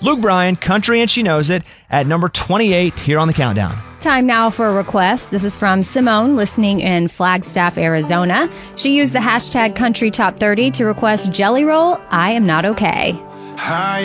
Luke Bryan, Country and She Knows It, at number 28 here on the countdown. Time now for a request. This is from Simone, listening in Flagstaff, Arizona. She used the hashtag Country Top 30 to request Jelly Roll, I Am Not Okay. I